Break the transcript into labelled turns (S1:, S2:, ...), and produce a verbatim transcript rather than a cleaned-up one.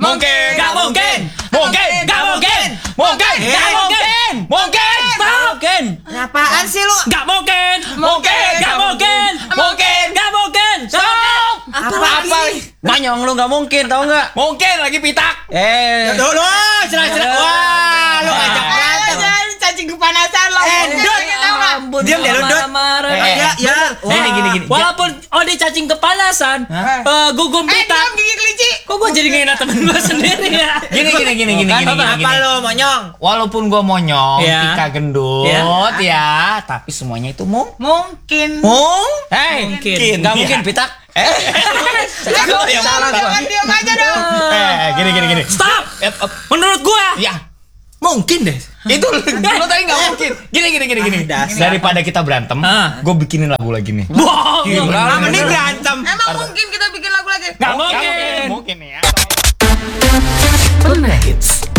S1: Mungkin.
S2: Gak mungkin.
S1: Mungkin.
S2: Gak mungkin.
S1: Mungkin.
S2: Gak mungkin.
S1: Mungkin.
S2: Mungkin.
S3: Apaan sih lu?
S2: Gak mungkin.
S1: Mungkin.
S2: Gak mungkin.
S1: Mungkin.
S2: Gak mungkin.
S1: Stop.
S3: Apa
S1: Apa?
S3: lagi?
S2: Manyong lu gak mungkin, tau gak?
S1: Mungkin lagi pitak.
S2: Eh.
S3: Tuh lu, cerah-cerah. Wah, lu ngajak berantem.
S4: Cacing kepanasan lo.
S3: Eh, Dut.
S2: Ampun,
S3: Diam deh, lu, Dut.
S2: marah-marah.
S1: Eh,
S3: Ya, ya.
S1: Gini, gini, gini.
S2: Walaupun Odi cacing kepanasan, eh, gugum
S4: Eh,
S2: pita.
S4: diam gigi kelinci.
S2: Kok gue jadi ngina temen gue sendiri ya?
S1: Gini, gini, gini, gini, gini, gini,
S3: Apa
S1: gini.
S3: lu, monyong?
S1: Walaupun gua monyong,
S2: Ya.
S1: Tika gendut, ya, tapi semuanya itu mung.
S4: Mungkin.
S1: Mung? Hei,
S2: Mungkin. Gak mungkin pitak.
S1: Eh,
S3: Salah, salah gua.
S4: Jangan diam aja dong.
S1: eh, gini, gini, gini.
S2: Stop.
S1: Eh, eh,
S2: Menurut gue.
S1: Ya,
S3: Mungkin deh.
S1: itu lo tadi nggak mungkin. Gini, gini, gini, gini.
S3: Ah, dasar.
S1: Daripada kita berantem,
S2: Ah.
S1: gue bikinin lagu lagi nih.
S2: Bohong.
S1: Gila.
S3: Ah, mending berantem.
S4: Emang mungkin kita bikin lagu lagi?
S2: Gak mungkin.
S1: Mungkin ya.
S5: Pernah hits